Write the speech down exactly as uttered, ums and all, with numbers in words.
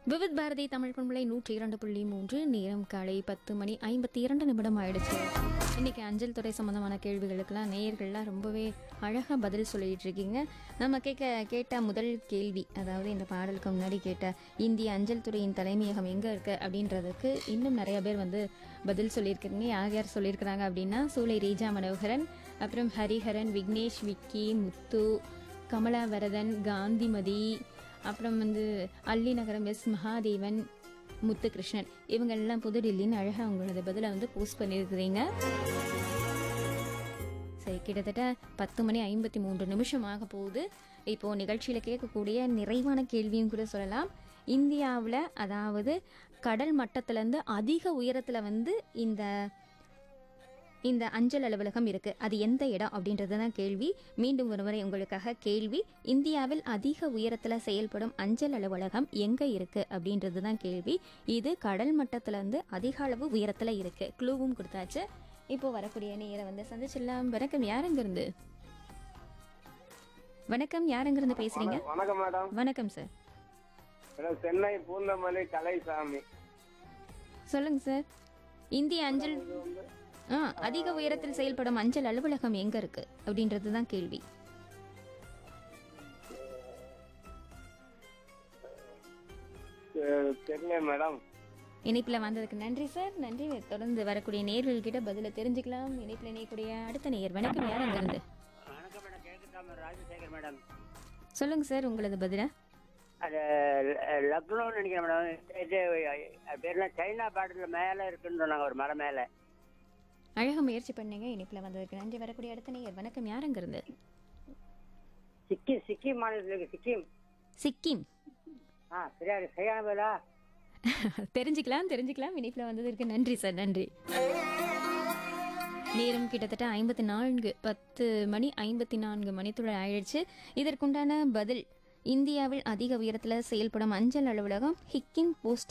விவித் பாரதி தமிழ் பண்பலை நூற்றி இரண்டு புள்ளி மூன்று நேரம் காலை பத்து மணி ஐம்பத்தி இரண்டு நிமிடம் ஆயிடுச்சு. இன்னைக்கு அஞ்சல் துறை சம்பந்தமான கேள்விகளுக்கெல்லாம் நேயர்கள்லாம் ரொம்பவே அழகாக பதில் சொல்லிட்டு இருக்கீங்க. நம்ம கேட்க கேட்ட முதல் கேள்வி, அதாவது இந்த பாடலுக்கு முன்னாடி கேட்ட இந்திய அஞ்சல் துறையின் தலைமையகம் எங்கே இருக்குது அப்படின்றதுக்கு இன்னும் நிறைய பேர் வந்து பதில் சொல்லியிருக்கீங்க. யார் யார் சொல்லியிருக்கிறாங்க அப்படின்னா சூளை ரீஜா மனோகரன், அப்புறம் ஹரிஹரன், விக்னேஷ், விக்கி, முத்து, கமலாவரதன், காந்திமதி, அப்புறம் வந்து அல்லி நகரம் எஸ் மகாதேவன், முத்துகிருஷ்ணன், இவங்கெல்லாம் புதுடில்லின்னு அழகாக அவங்களோட பதிலை வந்து போஸ்ட் பண்ணியிருக்கிறீங்க. சரி, கிட்டத்தட்ட பத்து மணி ஐம்பத்தி மூன்று நிமிஷம் ஆக போகுது. இப்போது நிகழ்ச்சியில் கேட்கக்கூடிய நிறைவான கேள்வியும் கூட சொல்லலாம். இந்தியாவில், அதாவது கடல் மட்டத்திலேருந்து அதிக உயரத்தில் வந்து இந்த இந்த அஞ்சல் அலுவலகம் இருக்குது. அது எந்த இடம் அப்படின்றது தான் கேள்வி. மீண்டும் ஒருமுறை உங்களுக்காக கேள்வி, இந்தியாவில் அதிக உயரத்தில் செயல்படும் அஞ்சல் அலுவலகம் எங்கே இருக்குது அப்படின்றது தான் கேள்வி. இது கடல் மட்டத்திலேருந்து அதிக அளவு உயரத்தில் இருக்குது. க்ளூவும் கொடுத்தாச்சு. இப்போது வரக்கூடிய நேரம் வந்து சந்திச்சிடலாம். வணக்கம், யாருங்கிருந்து? வணக்கம், யாருங்கிருந்து பேசுகிறீங்க? வணக்கம் மேடம். வணக்கம் சார். மேடம், சென்னை பூந்தமல்லி கலைசாமி. சொல்லுங்கள் சார். இந்திய அஞ்சல் ஆ அதிக உயரத்தில் செயல்படும் அஞ்சல் அலுவலகம் எங்க இருக்கு அப்படின்றது தான் கேள்வி. தெரியல மேடம். இணைப்புல வந்ததுக்கு நன்றி சார். நன்றி. தொடர்ந்து வரக்கூடிய நேர்கள் கிட்ட பதில தெரிஞ்சுக்கலாம். இணைப்புல இணையக்கூடிய அடுத்த நேயர். வணக்கம், யார் அங்க இருந்து? வணக்கம் மேடம், கேக்குதா? ராஜசேகர் மேடம். சொல்லுங்க சார், உங்களது பதில. அது லக்னோன்னு நினைக்கிறேன் மேடம். இது பேர்ல சைனா பார்டர்ல மேல இருக்குன்னு சொன்னாங்க, ஒரு மலை மேல. அழக முயற்சி பண்ணீங்க. இணைப்புல வந்ததுக்கு நன்றி. வரக்கூடிய அடுத்த நேயர். வணக்கம், யார் அங்க இருந்து? சிக்கிம் சிக்கிம் மாநிலத்தில் சிக்கிம். சிக்கிம். ஆ சரியா, சரியான பேரா? தெரிஞ்சுக்கலாம் தெரிஞ்சுக்கலாம். இணைப்புல வந்ததற்கு நன்றி சார். நன்றி. நேரம் கிட்டத்தட்ட ஐம்பத்தி நான்கு பத்து மணி ஐம்பத்தி நான்கு மணித்துறை ஆயிடுச்சு. இதற்குண்டான பதில், இந்தியாவில் அதிக உயரத்தில் செயல்படும் அஞ்சல் அலுவலகம் ஹிக்கிம் போஸ்ட்